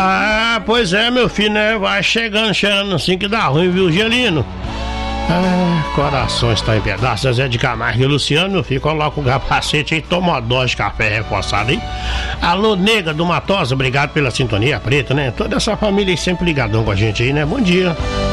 Ah, pois é, meu filho, né? Vai chegando, cheirando assim que dá ruim, viu, Gelino? Ah, coração está em pedaços. Zé de Camargo e Luciano, meu filho, coloca o capacete aí, toma uma dose de café reforçado aí. Alô, nega do Matosa, obrigado pela sintonia preta, né? Toda essa família aí sempre ligadão com a gente aí, né? Bom dia.